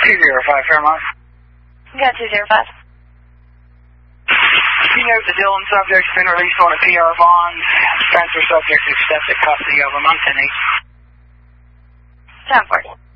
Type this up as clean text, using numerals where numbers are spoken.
205 Fairmont. Got 205. You note the Dillon subject's been released on a PR bond. Transfer subject accepted, custody of him. I'm 10-8. 10-40.